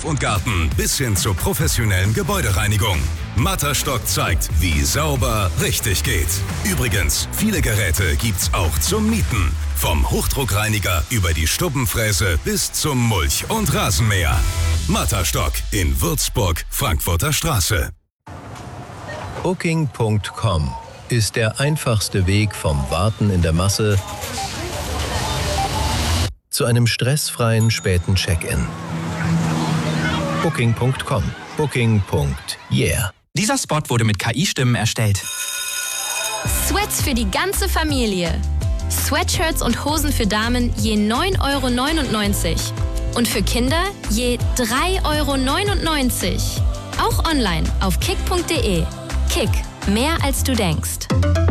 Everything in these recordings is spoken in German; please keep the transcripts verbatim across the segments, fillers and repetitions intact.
Hof und Garten bis hin zur professionellen Gebäudereinigung. Matterstock zeigt, wie sauber richtig geht. Übrigens, viele Geräte gibt's auch zum Mieten. Vom Hochdruckreiniger über die Stubbenfräse bis zum Mulch- und Rasenmäher. Matterstock in Würzburg, Frankfurter Straße. Booking Punkt com ist der einfachste Weg vom Warten in der Masse zu einem stressfreien späten Check-in. Booking Punkt com. Booking. Yeah. Dieser Spot wurde mit K I-Stimmen erstellt. Sweats für die ganze Familie. Sweatshirts und Hosen für Damen je neun Euro neunundneunzig. Und für Kinder je drei Euro neunundneunzig. Auch online auf kick punkt de. Kick, mehr als du denkst.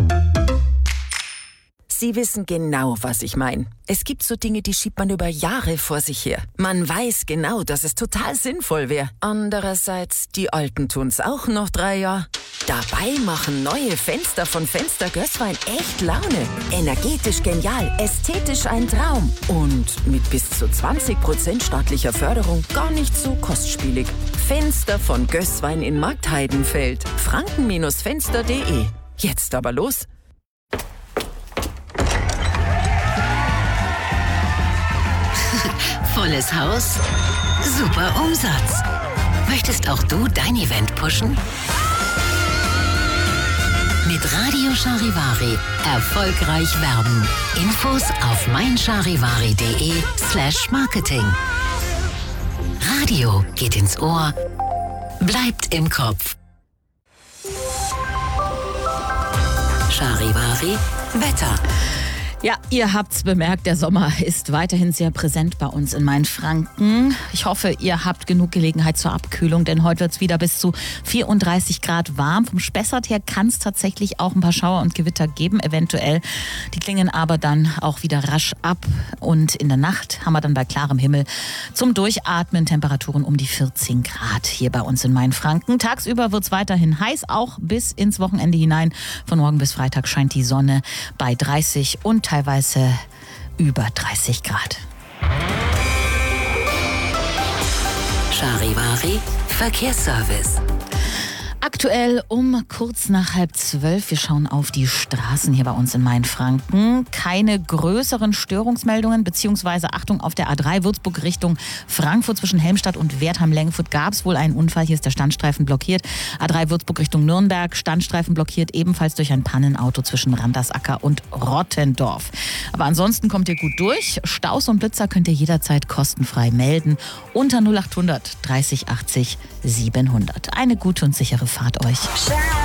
Sie wissen genau, was ich meine. Es gibt so Dinge, die schiebt man über Jahre vor sich her. Man weiß genau, dass es total sinnvoll wäre. Andererseits, die Alten tun's auch noch drei Jahre. Dabei machen neue Fenster von Fenster Gößwein echt Laune. Energetisch genial, ästhetisch ein Traum. Und mit bis zu zwanzig Prozent staatlicher Förderung gar nicht so kostspielig. Fenster von Gößwein in Marktheidenfeld. franken Fenster punkt de. Jetzt aber los. Volles Haus, super Umsatz. Möchtest auch du dein Event pushen? Mit Radio Charivari erfolgreich werben. Infos auf meincharivari.de slash marketing. Radio geht ins Ohr, bleibt im Kopf. Charivari Wetter. Ja, ihr habt's bemerkt, der Sommer ist weiterhin sehr präsent bei uns in Mainfranken. Ich hoffe, ihr habt genug Gelegenheit zur Abkühlung, denn heute wird's wieder bis zu vierunddreißig Grad warm. Vom Spessart her kann es tatsächlich auch ein paar Schauer und Gewitter geben, eventuell. Die klingen aber dann auch wieder rasch ab. Und in der Nacht haben wir dann bei klarem Himmel zum Durchatmen Temperaturen um die vierzehn Grad hier bei uns in Mainfranken. Tagsüber wird's weiterhin heiß, auch bis ins Wochenende hinein. Von morgen bis Freitag scheint die Sonne bei dreißig und teilweise über dreißig Grad. Charivari Verkehrsservice. Aktuell um kurz nach halb zwölf. Wir schauen auf die Straßen hier bei uns in Mainfranken. Keine größeren Störungsmeldungen, beziehungsweise Achtung, auf der A drei Würzburg Richtung Frankfurt zwischen Helmstadt und Wertheim-Lengfurt gab es wohl einen Unfall. Hier ist der Standstreifen blockiert. A drei Würzburg Richtung Nürnberg, Standstreifen blockiert ebenfalls durch ein Pannenauto zwischen Randersacker und Rottendorf. Aber ansonsten kommt ihr gut durch. Staus und Blitzer könnt ihr jederzeit kostenfrei melden. Unter null achthundert dreißig achtzig siebenhundert. Eine gute und sichere Fahrt euch.